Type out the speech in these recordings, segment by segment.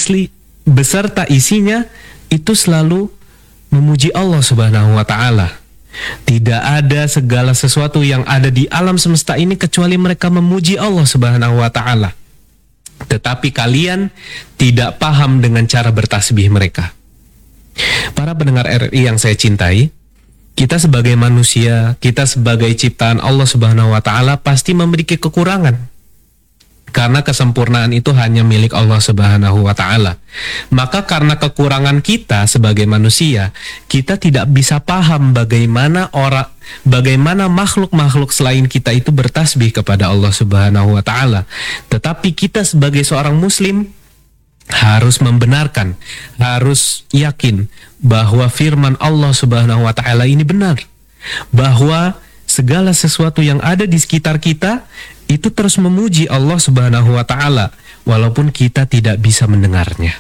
beserta isinya itu selalu memuji Allah Subhanahu wa Ta'ala. Tidak ada segala sesuatu yang ada di alam semesta ini kecuali mereka memuji Allah Subhanahu wa Ta'ala. Tetapi kalian tidak paham dengan cara bertasbih mereka. Para pendengar RRI yang saya cintai, kita sebagai manusia, kita sebagai ciptaan Allah Subhanahu wa Ta'ala pasti memiliki kekurangan. Karena kesempurnaan itu hanya milik Allah Subhanahu wa Ta'ala. Maka karena kekurangan kita sebagai manusia, kita tidak bisa paham bagaimana makhluk-makhluk selain kita itu bertasbih kepada Allah Subhanahu wa Ta'ala. Tetapi kita sebagai seorang muslim harus membenarkan, harus yakin bahwa firman Allah Subhanahu wa Ta'ala ini benar. Bahwa segala sesuatu yang ada di sekitar kita itu terus memuji Allah Subhanahu wa Ta'ala walaupun kita tidak bisa mendengarnya.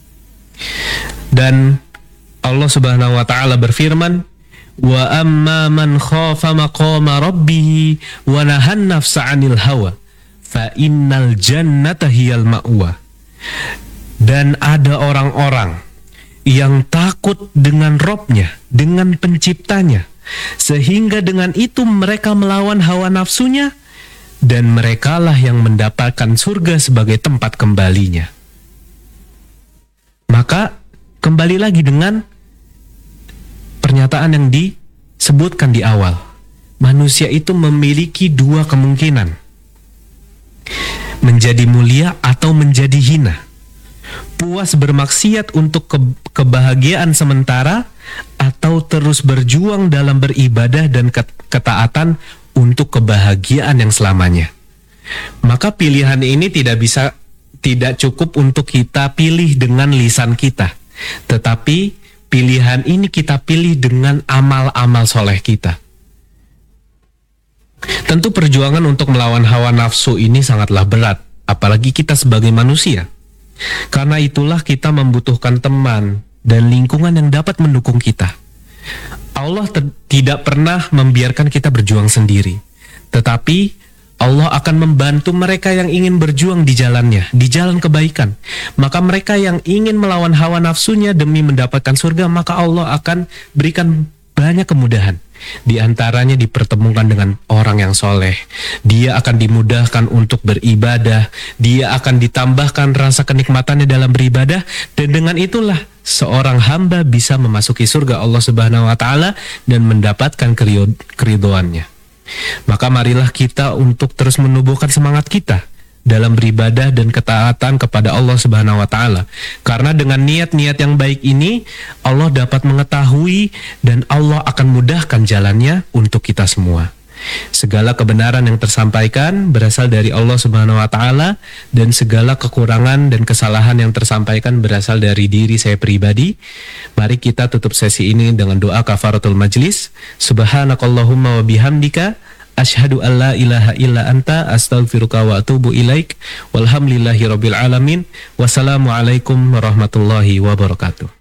Dan Allah Subhanahu wa Ta'ala berfirman, "Wa amma man khafa maqama rabbih wa nahan nafsa 'anil hawa fa innal jannata hiyal ma'wa." Dan ada orang-orang yang takut dengan Robnya, dengan penciptanya, sehingga dengan itu mereka melawan hawa nafsunya, dan merekalah yang mendapatkan surga sebagai tempat kembalinya. Maka kembali lagi dengan pernyataan yang disebutkan di awal. Manusia itu memiliki dua kemungkinan. Menjadi mulia atau menjadi hina. Puas bermaksiat untuk kebahagiaan sementara, atau terus berjuang dalam beribadah dan ketaatan untuk kebahagiaan yang selamanya. Maka pilihan ini tidak cukup untuk kita pilih dengan lisan kita, tetapi pilihan ini kita pilih dengan amal-amal soleh kita. Tentu perjuangan untuk melawan hawa nafsu ini sangatlah berat, apalagi kita sebagai manusia. Karena itulah kita membutuhkan teman dan lingkungan yang dapat mendukung kita. Allah tidak pernah membiarkan kita berjuang sendiri, tetapi Allah akan membantu mereka yang ingin berjuang di jalannya, di jalan kebaikan. Maka mereka yang ingin melawan hawa nafsunya demi mendapatkan surga, maka Allah akan berikan banyak kemudahan. Di antaranya dipertemukan dengan orang yang soleh. Dia akan dimudahkan untuk beribadah. Dia akan ditambahkan rasa kenikmatannya dalam beribadah. Dan dengan itulah seorang hamba bisa memasuki surga Allah Subhanahu wa Ta'ala dan mendapatkan keridhoannya. Maka marilah kita untuk terus menumbuhkan semangat kita dalam beribadah dan ketaatan kepada Allah Subhanahu wa Ta'ala. Karena dengan niat-niat yang baik ini, Allah dapat mengetahui dan Allah akan mudahkan jalannya untuk kita semua. Segala kebenaran yang tersampaikan berasal dari Allah Subhanahu wa Ta'ala, dan segala kekurangan dan kesalahan yang tersampaikan berasal dari diri saya pribadi. Mari kita tutup sesi ini dengan doa kafaratul majlis. Subhanakallahumma wa bihamdika asyhadu an la ilaha illa anta astaghfiruka wa atubu ilaik. Walhamdulillahi rabbil alamin. Wassalamualaikum warahmatullahi wabarakatuh.